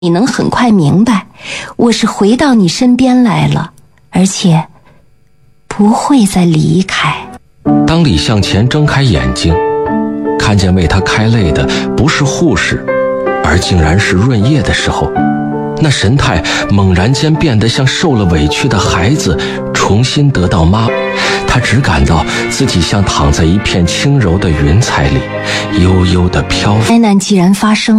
你能很快明白，我是回到你身边来了，而且不会再离开。 当李向前睁开眼睛，看见为他开泪的不是护士，而竟然是润叶的时候，那神态猛然间变得像受了委屈的孩子重新得到妈。他只感到自己像躺在一片轻柔的云彩里，悠悠地漂浮。 灾难既然发生